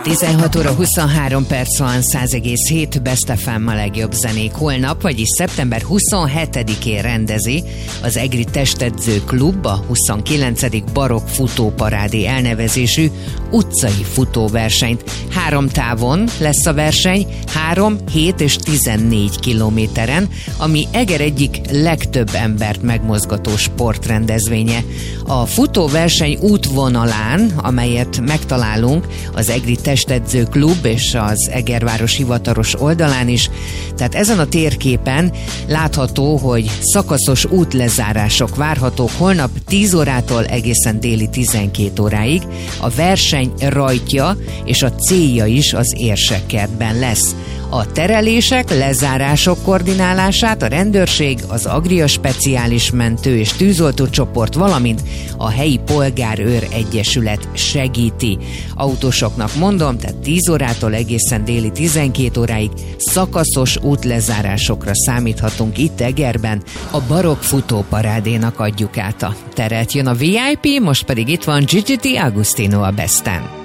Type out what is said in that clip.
16 óra 23 perc van, 100,7 Best FM a legjobb zenék. Holnap, vagyis szeptember 27-én rendezi az Egri Testedző Klub a 29. Barokk Futóparádé elnevezésű utcai futóversenyt. 3 távon lesz a verseny, 3, 7 és 14 kilométeren, ami Eger egyik legtöbb embert megmozgató sportrendezvénye. A futóverseny útvonalán, amelyet megtalálunk az Egri Testedző Klub és az Egerváros hivatalos oldalán is, tehát ezen a térképen látható, hogy szakaszos útlezárások várhatók holnap 10 órától egészen déli 12 óráig. A verseny rajtja és a célja is az Érsekkertben lesz. A terelések, lezárások koordinálását a rendőrség, az Agria Speciális Mentő és Tűzoltó csoport, valamint a helyi Polgárőr Egyesület segíti. Autósoknak mondom, tehát 10 órától egészen déli 12 óráig szakaszos útlezárásokra számíthatunk itt Egerben. A Barokk Futóparádénak adjuk át a teret. Jön a VIP, most pedig itt van Gigi D'Agostino a Besten.